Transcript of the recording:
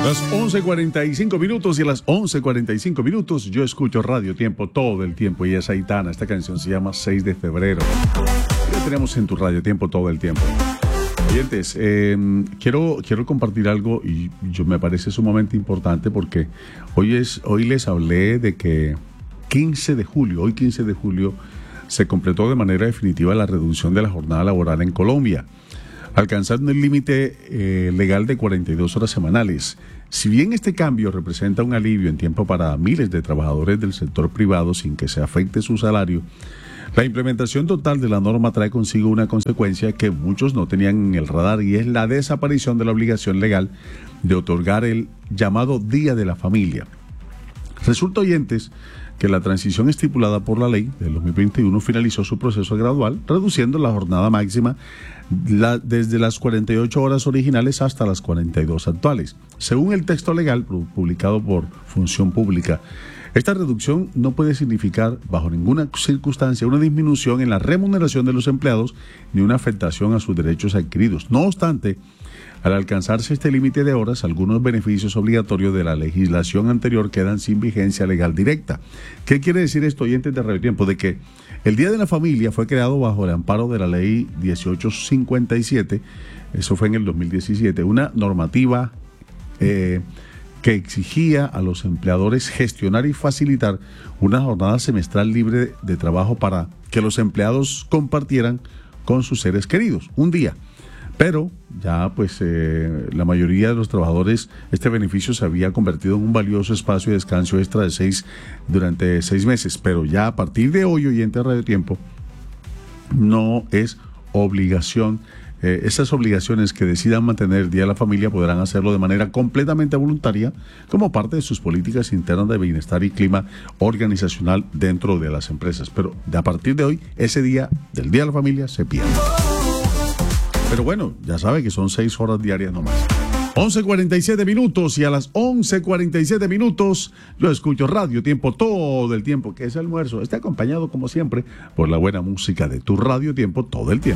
Las 11:45 minutos y a las 11:45 minutos yo escucho Radio Tiempo todo el tiempo y es Aitana. Esta canción se llama 6 de febrero. Ya tenemos en tu Radio Tiempo todo el tiempo. Oyentes, quiero compartir algo y me parece sumamente importante porque hoy les hablé de que 15 de julio se completó de manera definitiva la reducción de la jornada laboral en Colombia, alcanzando el límite legal de 42 horas semanales. Si bien este cambio representa un alivio en tiempo para miles de trabajadores del sector privado sin que se afecte su salario, la implementación total de la norma trae consigo una consecuencia que muchos no tenían en el radar y es la desaparición de la obligación legal de otorgar el llamado Día de la Familia. Resulta, oyentes, que la transición estipulada por la ley del 2021 finalizó su proceso gradual, reduciendo la jornada máxima desde las 48 horas originales hasta las 42 actuales. Según el texto legal publicado por Función Pública, esta reducción no puede significar bajo ninguna circunstancia una disminución en la remuneración de los empleados ni una afectación a sus derechos adquiridos. No obstante, al alcanzarse este límite de horas, algunos beneficios obligatorios de la legislación anterior quedan sin vigencia legal directa. ¿Qué quiere decir esto, oyentes de Radio Tiempo? De que el Día de la Familia fue creado bajo el amparo de la Ley 1857, eso fue en el 2017, una normativa que exigía a los empleadores gestionar y facilitar una jornada semestral libre de trabajo para que los empleados compartieran con sus seres queridos, un día. Pero ya la mayoría de los trabajadores, este beneficio se había convertido en un valioso espacio de descanso extra durante 6 meses. Pero ya a partir de hoy, oyente de Radio Tiempo, no es obligación. Esas obligaciones que decidan mantener el Día de la Familia podrán hacerlo de manera completamente voluntaria como parte de sus políticas internas de bienestar y clima organizacional dentro de las empresas. Pero a partir de hoy, ese día del Día de la Familia se pierde. Pero bueno, ya sabe que son 6 horas diarias nomás. 11:47 minutos y a las 11:47 minutos yo escucho Radio Tiempo todo el tiempo, que es almuerzo. Está acompañado como siempre por la buena música de tu Radio Tiempo todo el tiempo.